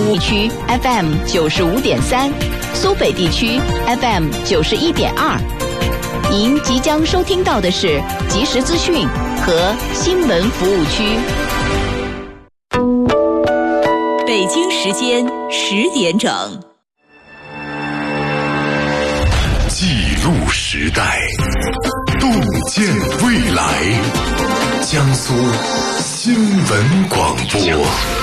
服务区 FM 95.3，苏北地区 FM 91.2。您即将收听到的是即时资讯和新闻服务区。 北京时间10点整。 记录时代，洞见未来。江苏新闻广播。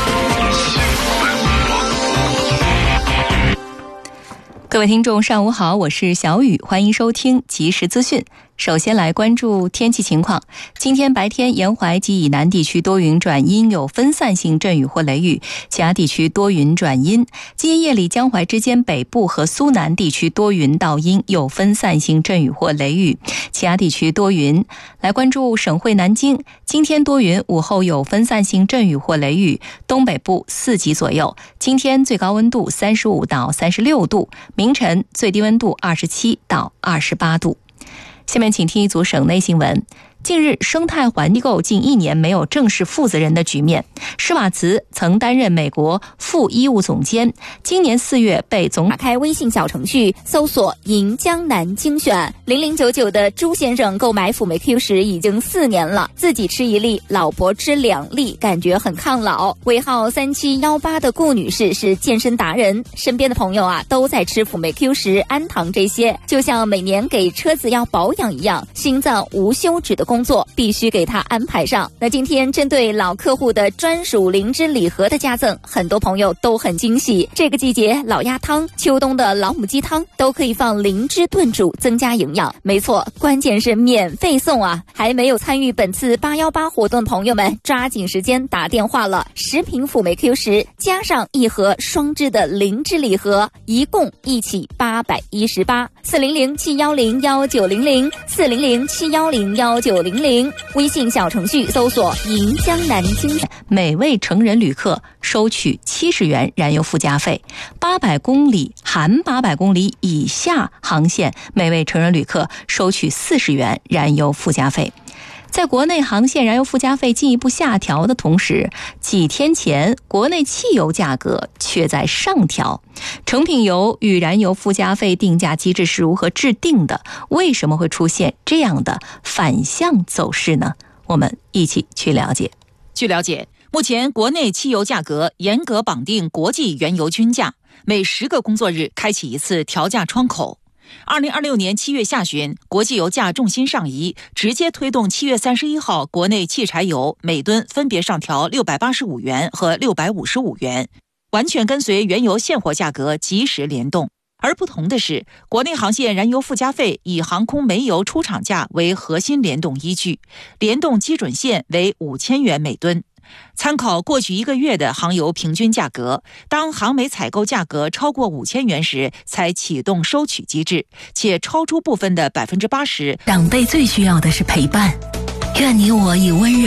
各位听众上午好，我是小雨，欢迎收听即时资讯。首先来关注天气情况。今天白天沿淮及以南地区多云转阴，有分散性阵雨或雷雨，其他地区多云转阴。今天夜里江淮之间北部和苏南地区多云到阴，有分散性阵雨或雷雨，其他地区多云。来关注省会南京，今天多云，午后有分散性阵雨或雷雨，东北部4级左右。今天最高温度35到36度，明晨最低温度27到28度。下面请听一组省内新闻。近日，生态环构近1年没有正式负责人的局面。施瓦茨曾担任美国副医务总监，今年4月被打开微信小程序，搜索银江南精选0099的朱先生购买辅酶 Q 时已经4年了，自己吃1粒，老婆吃2粒，感觉很抗老。尾号3718的顾女士是健身达人，身边的朋友都在吃辅酶 Q 时、氨糖这些，就像每年给车子要保养一样，心脏无休止的工作必须给他安排上。那今天针对老客户的专属灵芝礼盒的加赠，很多朋友都很惊喜。这个季节老鸭汤、秋冬的老母鸡汤都可以放灵芝炖煮，增加营养。没错，关键是免费送啊！还没有参与本次818活动的朋友们，抓紧时间打电话了。10瓶辅酶 Q 10加上1盒双支的灵芝礼盒，一共一起818。400-710-1900 400-710-1900，微信小程序搜索银江南京。 每位成人旅客收取70元燃油附加费，800公里含800公里以下航线，每位成人旅客收取40元燃油附加费。在国内航线燃油附加费进一步下调的同时，几天前国内汽油价格却在上调。成品油与燃油附加费定价机制是如何制定的？为什么会出现这样的反向走势呢？我们一起去了解。 据了解，目前国内汽油价格严格绑定国际原油均价，每10个工作日开启一次调价窗口。2026年7月下旬，国际油价重心上移，直接推动7月31号国内汽柴油每吨分别上调685元和655元，完全跟随原油现货价格及时联动。而不同的是，国内航线燃油附加费以航空煤油出厂价为核心联动依据，联动基准线为5000元每吨。参考过去1个月的航油平均价格，当航煤采购价格超过5000元时，才启动收取机制，且超出部分的80%。 长辈最需要的是陪伴，愿你我以温柔